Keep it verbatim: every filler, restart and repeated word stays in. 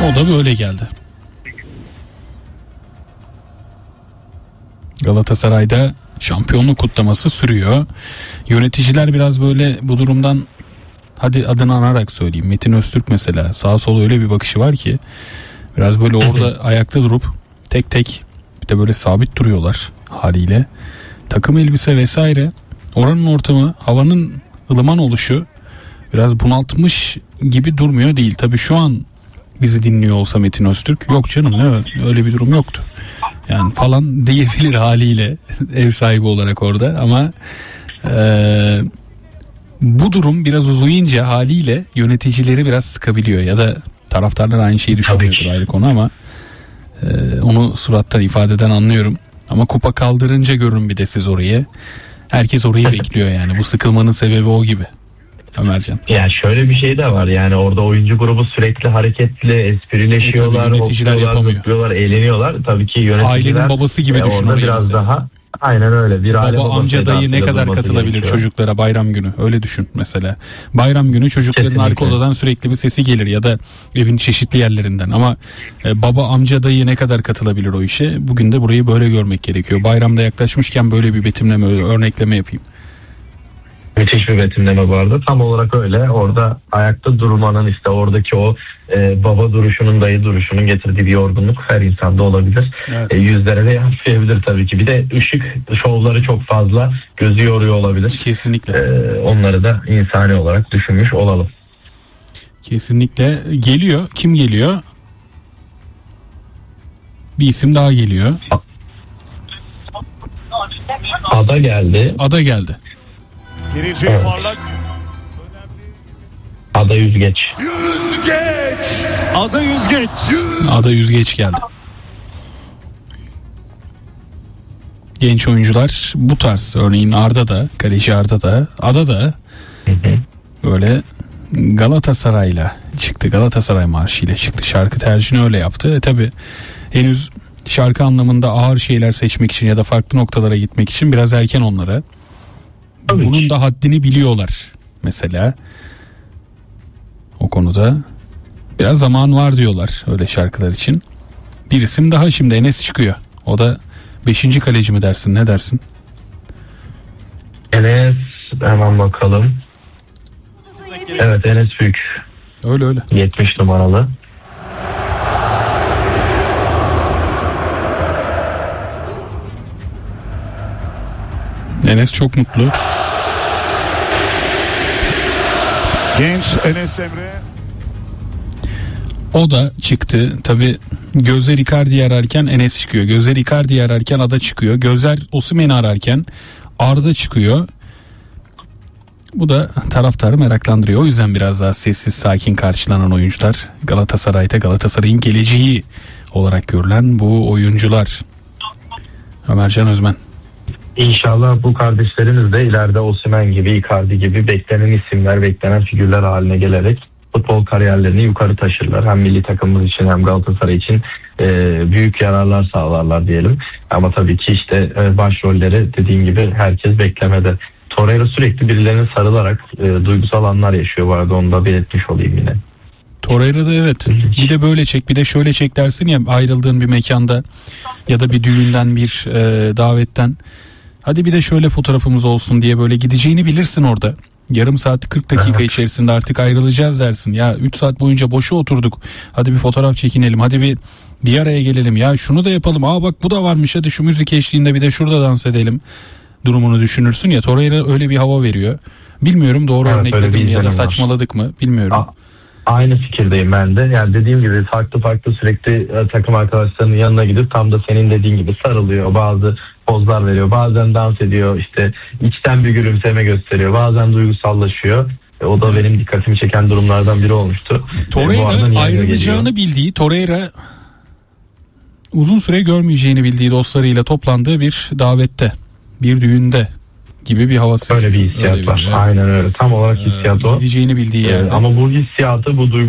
O da böyle geldi. Galatasaray'da şampiyonluk kutlaması sürüyor. Yöneticiler biraz böyle bu durumdan, hadi adını anarak söyleyeyim, Metin Öztürk mesela, sağa sola öyle bir bakışı var ki biraz böyle orada ayakta durup tek tek, bir de böyle sabit duruyorlar haliyle. Takım elbise vesaire, oranın ortamı, havanın ılıman oluşu biraz bunaltmış gibi durmuyor değil. Tabii şu an bizi dinliyor olsa Metin Öztürk, yok canım ne öyle bir durum yoktu yani falan diyebilir haliyle ev sahibi olarak orada, ama e, bu durum biraz uzayınca haliyle yöneticileri biraz sıkabiliyor ya da taraftarlar aynı şeyi düşünüyordur, ayrı konu, ama e, onu surattan ifadeden anlıyorum. Ama kupa kaldırınca görün bir de siz orayı, herkes orayı bekliyor yani, bu sıkılmanın sebebi o gibi. Ömercan. Yani şöyle bir şey de var, yani orada oyuncu grubu sürekli hareketli, esprileşiyorlar, e hopluyorlar, zıplıyorlar, eğleniyorlar. Tabii ki yöneticiler ailenin babası gibi e, düşün orada biraz mesela. daha aynen öyle. Bir aile baba amca dayı ne kadar katılabilir gerekiyor çocuklara bayram günü, öyle düşün mesela. Bayram günü çocukların kesinlikle arka odadan sürekli bir sesi gelir ya da evin çeşitli yerlerinden, ama e, baba amca dayı ne kadar katılabilir o işe? Bugün de burayı böyle görmek gerekiyor. Bayramda yaklaşmışken böyle bir betimleme, örnekleme yapayım. Müthiş bir betimleme bu arada. Tam olarak öyle. Orada ayakta durmanın, işte oradaki o e, baba duruşunun, dayı duruşunun getirdiği bir yorgunluk her insanda olabilir. Evet. E, yüzlere de yansıyabilir tabii ki. Bir de ışık şovları çok fazla gözü yoruyor olabilir. Kesinlikle. E, onları da insani olarak düşünmüş olalım. Kesinlikle. Geliyor. Kim geliyor? Bir isim daha geliyor. Ada geldi. Ada geldi. Geleceği evet. Parlak. Ada Yüzgeç. Yüzgeç. Ada Yüzgeç. Ada Yüzgeç geldi. Genç oyuncular bu tarz, örneğin Arda da, kaleci Arda da, Ada da hı hı. böyle Galatasaray'la çıktı. Galatasaray marşıyla çıktı. Şarkı tercihini öyle yaptı. E tabi henüz şarkı anlamında ağır şeyler seçmek için ya da farklı noktalara gitmek için biraz erken onlara. Bunun da haddini biliyorlar mesela. O konuda biraz zaman var diyorlar öyle şarkılar için. Bir isim daha şimdi, Enes çıkıyor. O da beşinci kaleci mi dersin, ne dersin? Enes, hemen bakalım. Evet, Enes Büyük. Öyle öyle. yetmiş numaralı. Enes çok mutlu. Genç Enes Emre. O da çıktı. Tabi gözler Icardi'yi ararken Enes çıkıyor. Gözler Icardi'yi ararken Ada çıkıyor. Gözler Osimhen'i ararken Arda çıkıyor. Bu da taraftarı meraklandırıyor. O yüzden biraz daha sessiz sakin karşılanan oyuncular. Galatasaray'da Galatasaray'ın geleceği olarak görülen bu oyuncular. Ömercan Özmen. İnşallah bu kardeşlerimiz de ileride Osimhen gibi, Icardi gibi beklenen isimler, beklenen figürler haline gelerek futbol kariyerlerini yukarı taşırlar. Hem milli takımımız için hem Galatasaray için e, büyük yararlar sağlarlar diyelim. Ama tabii ki işte e, başrolleri dediğim gibi herkes beklemede. Torreira sürekli birilerine sarılarak e, duygusal anlar yaşıyor bu arada, onu da belirtmiş olayım yine. Torreira'da evet, bir de böyle çek bir de şöyle çek dersin ya, ayrıldığın bir mekanda ya da bir düğünden, bir e, davetten, hadi bir de şöyle fotoğrafımız olsun diye böyle gideceğini bilirsin orada. Yarım saat kırk dakika evet. içerisinde artık ayrılacağız dersin. Ya üç saat boyunca boşa oturduk. Hadi bir fotoğraf çekinelim. Hadi bir bir araya gelelim. Ya şunu da yapalım. Aa bak bu da varmış. Hadi şu müzik eşliğinde bir de şurada dans edelim. Durumunu düşünürsün ya. Torreira öyle bir hava veriyor. Bilmiyorum doğru evet, örnekledim ya da saçmaladık var mı bilmiyorum. A- Aynı fikirdeyim ben de. Yani dediğim gibi farklı farklı sürekli takım arkadaşlarının yanına gidip tam da senin dediğin gibi sarılıyor. Bazı pozlar veriyor. Bazen dans ediyor. İşte içten bir gülümseme gösteriyor. Bazen duygusallaşıyor. O da evet. benim dikkatimi çeken durumlardan biri olmuştu. Torreira ayrılacağını bildiği, Torreira uzun süre görmeyeceğini bildiği dostlarıyla toplandığı bir davette, bir düğünde gibi bir havası. Öyle bir hissiyat öyle var. Bir, evet. Aynen öyle. Tam olarak hissiyat ee, o. Gideceğini bildiği yerde. Ee, ama bu hissiyatı, bu duygu